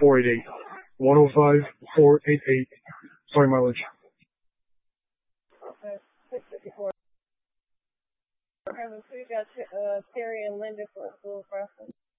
488. 105 488. Sorry, mileage. Okay, 654. Okay, so we got Terry and Linda for full reference.